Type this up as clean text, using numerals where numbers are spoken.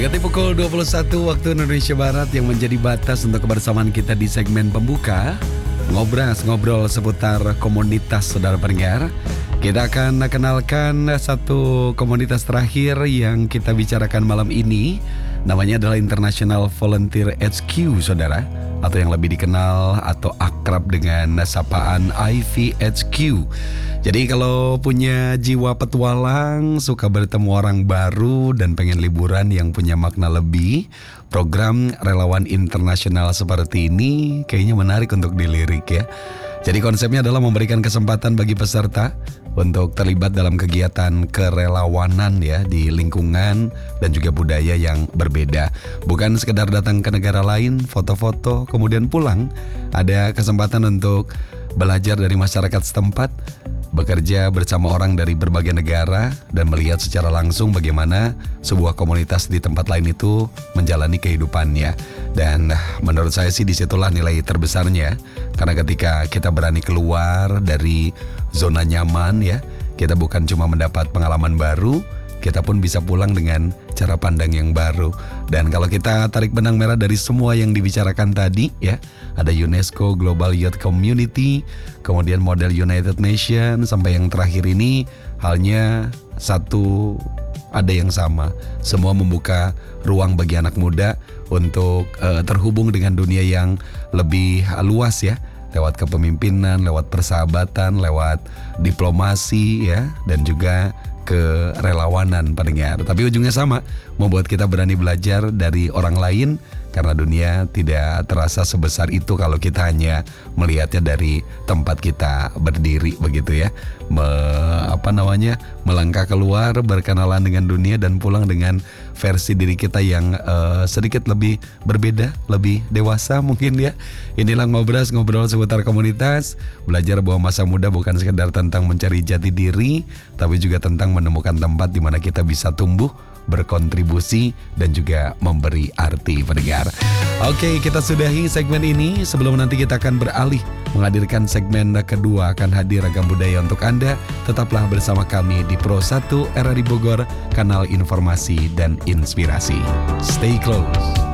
Mendekati pukul 21 waktu Indonesia Barat yang menjadi batas untuk kebersamaan kita di segmen pembuka ngobrol seputar komunitas saudara pendengar. Kita akan kenalkan satu komunitas terakhir yang kita bicarakan malam ini. Namanya adalah International Volunteer HQ saudara, atau yang lebih dikenal atau akrab dengan sapaan IVHQ. Jadi kalau punya jiwa petualang, suka bertemu orang baru dan pengen liburan yang punya makna lebih, program relawan internasional seperti ini kayaknya menarik untuk dilirik ya. Jadi konsepnya adalah memberikan kesempatan bagi peserta untuk terlibat dalam kegiatan kerelawanan ya di lingkungan dan juga budaya yang berbeda. Bukan sekedar datang ke negara lain, foto-foto, kemudian pulang. Ada kesempatan untuk belajar dari masyarakat setempat, bekerja bersama orang dari berbagai negara, dan melihat secara langsung bagaimana sebuah komunitas di tempat lain itu menjalani kehidupannya. Dan menurut saya sih disitulah nilai terbesarnya, karena ketika kita berani keluar dari zona nyaman ya, kita bukan cuma mendapat pengalaman baru, kita pun bisa pulang dengan cara pandang yang baru. Dan kalau kita tarik benang merah dari semua yang dibicarakan tadi ya, ada UNESCO Global Youth Community, kemudian model United Nations, sampai yang terakhir ini halnya satu, ada yang sama. Semua membuka ruang bagi anak muda untuk terhubung dengan dunia yang lebih luas ya, lewat kepemimpinan, lewat persahabatan, lewat diplomasi ya, dan juga kerelawanan pendengar. Tapi ujungnya sama, membuat kita berani belajar dari orang lain, karena dunia tidak terasa sebesar itu kalau kita hanya melihatnya dari tempat kita berdiri begitu ya. Melangkah keluar, berkenalan dengan dunia, dan pulang dengan versi diri kita yang sedikit lebih berbeda, lebih dewasa mungkin ya. Inilah ngobrol seputar komunitas, belajar bahwa masa muda bukan sekedar tentang mencari jati diri, tapi juga tentang menemukan tempat di mana kita bisa tumbuh, berkontribusi, dan juga memberi arti pendengar. Oke, kita sudahi segmen ini. Sebelum nanti kita akan beralih menghadirkan segmen kedua, akan hadir ragam budaya untuk Anda. Tetaplah bersama kami di Pro 1 RRI Bogor, kanal informasi dan inspirasi. Stay close.